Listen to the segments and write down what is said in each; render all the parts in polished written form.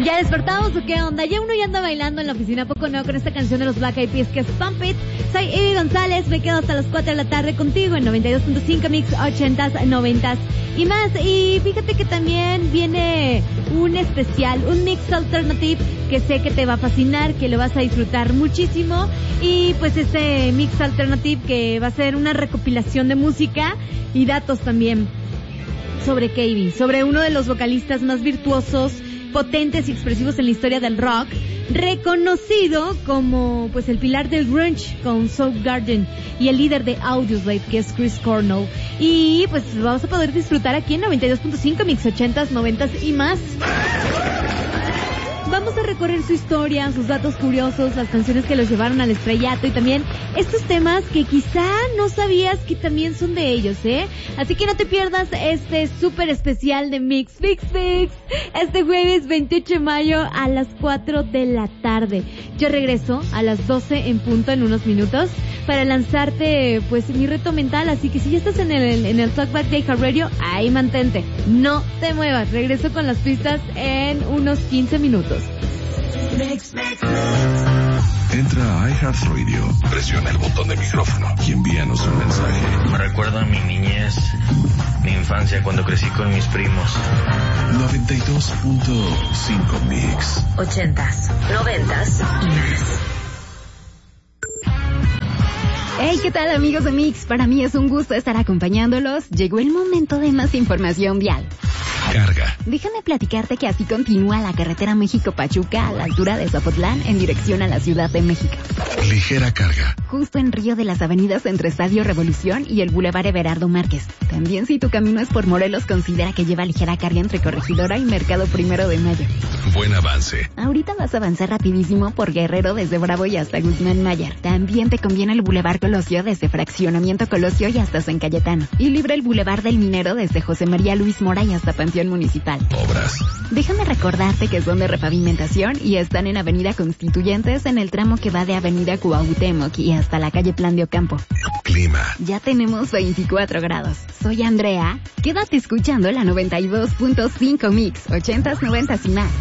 ¿Ya despertamos o qué onda? Ya uno ya anda bailando en la oficina, ¿a poco no? Con esta canción de los Black Eyed Peas que es Pump It. Soy Ivy González, me quedo hasta las 4 de la tarde contigo en 92.5 Mix 80s, 90s y más. Y fíjate que también viene un especial, un mix alternative que sé que te va a fascinar, que lo vas a disfrutar muchísimo. Y pues este mix alternative que va a ser una recopilación de música y datos también sobre KB, sobre uno de los vocalistas más virtuosos, potentes y expresivos en la historia del rock, reconocido como pues el pilar del grunge con Soundgarden y el líder de Audioslave, que es Chris Cornell. Y pues vamos a poder disfrutar aquí en 92.5 Mix 80s, 90s y más. Vamos a recorrer su historia, sus datos curiosos, las canciones que los llevaron al estrellato y también estos temas que quizá no sabías que también son de ellos, ¿eh? Así que no te pierdas este súper especial de Mix este jueves 28 de mayo a las 4 de la tarde. Yo regreso a las 12 en punto en unos minutos para lanzarte pues mi reto mental, así que si ya estás en el Talkback de iHeartRadio, ahí mantente, no te muevas. Regreso con las pistas en unos 15 minutos. Entra a iHeartRadio, presiona el botón de micrófono y envíanos un mensaje. Me recuerda a mi niñez, mi infancia cuando crecí con mis primos. 92.5 Mix 80s, 90s y más. Hey, ¿qué tal, amigos de Mix? Para mí es un gusto estar acompañándolos. Llegó el momento de más información vial. Carga. Déjame platicarte que así continúa la carretera México-Pachuca a la altura de Zapotlán en dirección a la Ciudad de México. Ligera carga. Justo en Río de las avenidas entre Estadio Revolución y el Boulevard Everardo Márquez. También si tu camino es por Morelos, considera que lleva ligera carga entre Corregidora y Mercado 1 de Mayo. Buen avance. Ahorita vas a avanzar rapidísimo por Guerrero desde Bravo y hasta Guzmán Mayer. También te conviene el Boulevard Colosio desde Fraccionamiento Colosio y hasta San Cayetano. Y libre el Boulevard del Minero desde José María Luis Mora y hasta Panteón Municipal. Obras. Déjame recordarte que son de repavimentación y están en Avenida Constituyentes en el tramo que va de Avenida Cuauhtémoc y hasta la calle Plan de Ocampo. Clima. Ya tenemos 24 grados. Soy Andrea. Quédate escuchando la 92.5 Mix, 80s, 90s y más.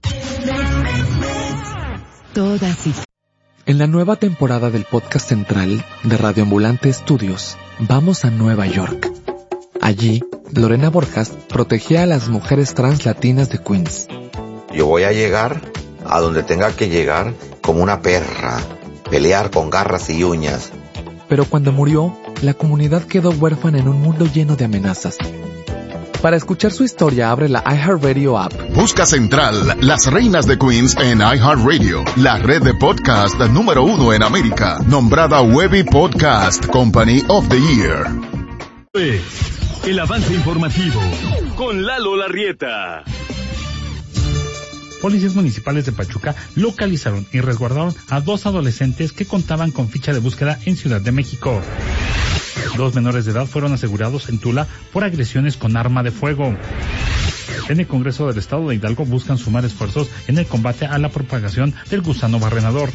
Todas y... En la nueva temporada del podcast central de Radio Ambulante Estudios, vamos a Nueva York. Allí, Lorena Borjas protegía a las mujeres trans latinas de Queens. Yo voy a llegar a donde tenga que llegar como una perra, pelear con garras y uñas. Pero cuando murió, la comunidad quedó huérfana en un mundo lleno de amenazas. Para escuchar su historia, abre la iHeartRadio app. Busca Central, las reinas de Queens en iHeartRadio, la red de podcast número 1 en América, nombrada Webby Podcast Company of the Year. El avance informativo con Lalo Larrieta. Policías municipales de Pachuca localizaron y resguardaron a 2 adolescentes que contaban con ficha de búsqueda en Ciudad de México. 2 menores de edad fueron asegurados en Tula por agresiones con arma de fuego. En el Congreso del Estado de Hidalgo buscan sumar esfuerzos en el combate a la propagación del gusano barrenador.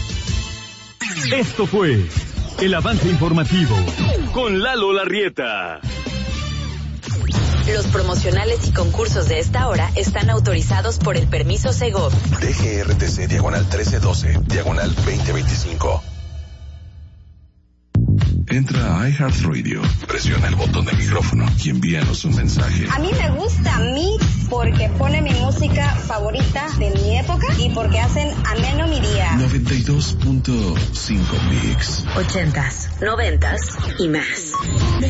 Esto fue el avance informativo con Lalo Larrieta. Los promocionales y concursos de esta hora están autorizados por el permiso Segov. DGRTC /1312 /2025. Entra a iHeartRadio, presiona el botón de micrófono y envíanos un mensaje. A mí me gusta Mix porque pone mi música favorita de mi época y porque hacen ameno mi día. 92.5 Mix 80s, 90s y más.